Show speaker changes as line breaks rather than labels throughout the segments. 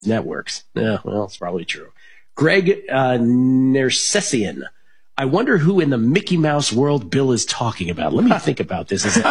Networks. Yeah, well, it's probably true. Greg Nersessian. I wonder who in the Mickey Mouse world Bill is talking about. Let me think about this as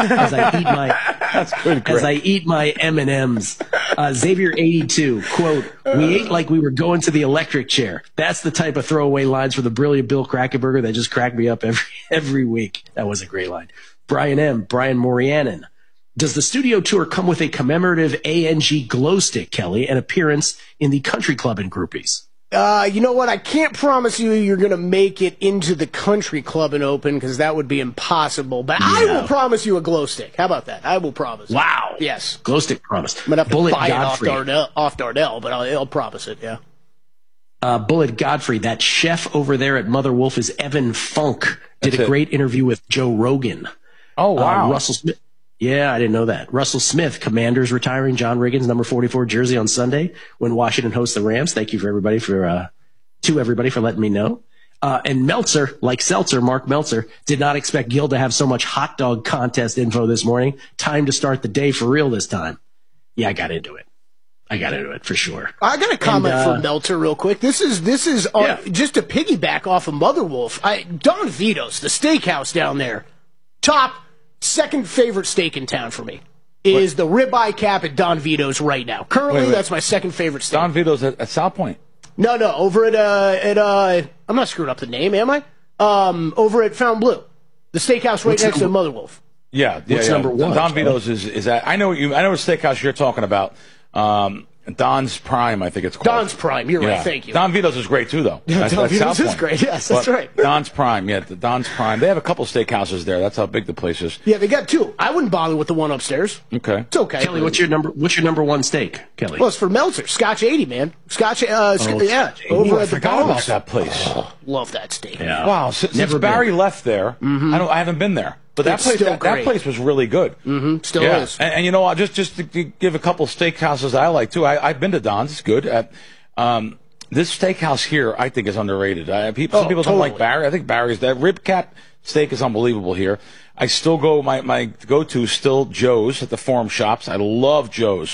I eat my M&Ms. Xavier82, quote, we ate like we were going to the electric chair. That's the type of throwaway lines for the brilliant Bill Krackomberger that just crack me up every week. That was a great line. Brian Morianen. Does the studio tour come with a commemorative ANG glow stick, Kelly, an appearance in the country club and groupies?
You know what? I can't promise you're going to make it into the country club and open because that would be impossible. But I will promise you a glow stick. How about that? I will promise.
Wow.
Yes.
Glow stick promise.
I'm going to have to
Bullet
buy
Godfrey.
it off Darnell, but I'll promise it, yeah.
Bullet Godfrey, that chef over there at Mother Wolf is Evan Funk. Did a great interview with Joe Rogan.
Oh, wow.
Russell Smith. Yeah, I didn't know that. Russell Smith, Commanders retiring John Riggins, number 44 jersey on Sunday when Washington hosts the Rams. Thank you to everybody for letting me know. And Meltzer, like Seltzer, Mark Meltzer, did not expect Gil to have so much hot dog contest info this morning. Time to start the day for real this time. Yeah, I got into it for sure.
I got a comment from Meltzer real quick. This is just to piggyback off of Mother Wolf. Don Vito's, the steakhouse down there, second favorite steak in town for me is the ribeye cap at Don Vito's right now. Currently, that's my second favorite steak.
Don Vito's at South Point.
No, over at I'm not screwing up the name, am I? Over at Fountain Blue, the steakhouse right next to Mother Wolf.
Yeah.
What's number one?
Don Vito's is at. I know what steakhouse you're talking about. Don's Prime, I think it's called.
Don's Prime, you're right, thank you.
Don Vito's is great too, though.
Don Vito's is great, yes, that's right.
Don's Prime, the Don's Prime. They have a couple steakhouses there. That's how big the place is.
Yeah, they got two. I wouldn't bother with the one upstairs.
Okay.
It's okay.
Kelly, what's your number one steak, Kelly?
Well, it's for Meltzer. Scotch 80, man. Scotch,
I
forgot
about that place.
Oh, love that steak.
Yeah.
Wow, since Barry left there, I haven't been there. But that place was really good.
Mm-hmm. Still is.
And you know, just to give a couple steakhouses I like too. I've been to Don's. It's good. This steakhouse here, I think, is underrated. Some people don't like Barry. I think that rib cap steak is unbelievable here. I still go. My go-to is still Joe's at the Forum Shops. I love Joe's.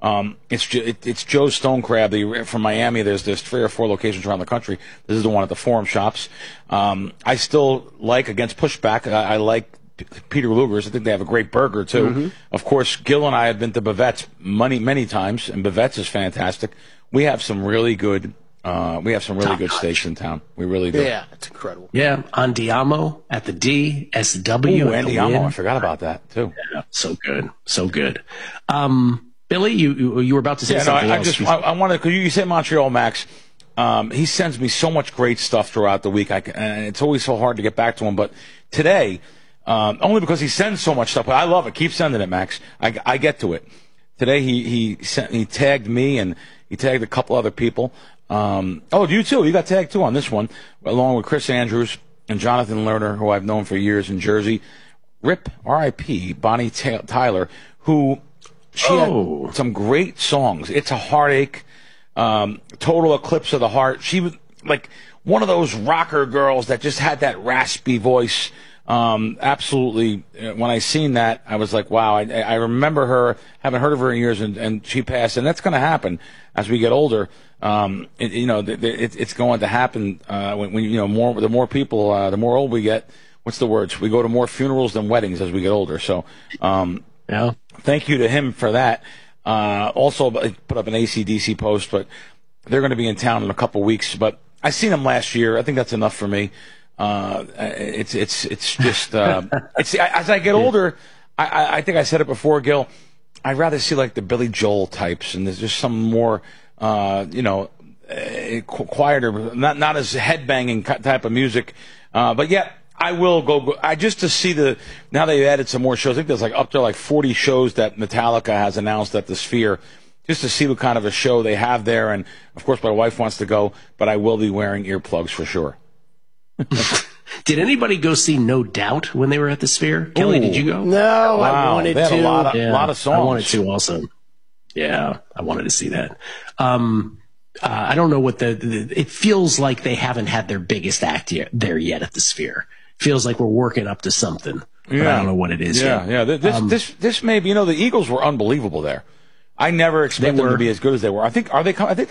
It's Joe's Stone Crab from Miami. There's 3 or 4 locations around the country. This is the one at the Forum Shops. I still like, against pushback, I like Peter Luger's. I think they have a great burger too. Mm-hmm. Of course, Gil and I have been to Bavette's many times, and Bavette's is fantastic. We have some really good steaks in town. We really do.
Yeah, it's incredible.
Yeah, Andiamo at the DSW.
Ooh, Andiamo, I forgot about that too.
Yeah, so good. Billy, you were about to say something else.
I wanted, because you said Montreal Max. He sends me so much great stuff throughout the week. And it's always so hard to get back to him. But today, only because he sends so much stuff. But I love it. Keep sending it, Max. I get to it. Today he tagged me, and he tagged a couple other people. You too. You got tagged too on this one, along with Chris Andrews and Jonathan Lerner, who I've known for years in Jersey. RIP, R.I.P. Bonnie Tyler, who she had some great songs. It's a Heartache, Total Eclipse of the Heart. She was like one of those rocker girls that just had that raspy voice. Absolutely. When I seen that, I was like, wow. I remember her, haven't heard of her in years, and she passed. And that's going to happen as we get older. It's going to happen when the more people, the more old we get. What's the words? We go to more funerals than weddings as we get older. So, thank you to him for that. Also, I put up an AC/DC post, but they're going to be in town in a couple weeks. But I seen them last year. I think that's enough for me. It's just as I get older, I think I said it before, Gil. I'd rather see like the Billy Joel types, and there's just some more, quieter, not as headbanging type of music. But yeah, I will go. Just to see now they've added some more shows. I think there's up to 40 shows that Metallica has announced at the Sphere. Just to see what kind of a show they have there, and of course my wife wants to go, but I will be wearing earplugs for sure.
Did anybody go see No Doubt when they were at the Sphere? Kelly, did you go?
No, wow. I wanted
they had
to.
A lot of songs.
I wanted to also. Yeah, I wanted to see that. I don't know what it feels like they haven't had their biggest act there yet at the Sphere. Feels like we're working up to something. But I don't know what it is yet.
Yeah. This may be, the Eagles were unbelievable there. I never expected them to be as good as they were. I think